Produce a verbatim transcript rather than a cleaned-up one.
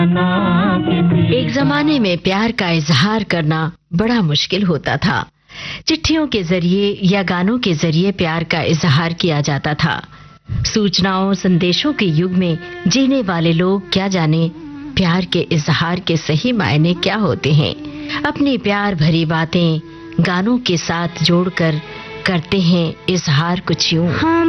एक जमाने में प्यार का इजहार करना बड़ा मुश्किल होता था। चिट्ठियों के जरिए या गानों के जरिए प्यार का इजहार किया जाता था। सूचनाओं संदेशों के युग में जीने वाले लोग क्या जाने प्यार के इजहार के सही मायने क्या होते हैं। अपनी प्यार भरी बातें गानों के साथ जोड़कर करते हैं इजहार कुछ यूं।